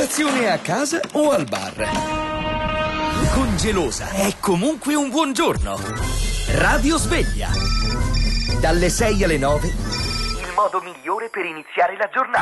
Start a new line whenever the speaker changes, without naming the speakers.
colazione a casa o al bar. Con Gelosa è comunque un buon giorno. Radio Sveglia. Dalle 6 alle 9. Il modo migliore per iniziare la giornata.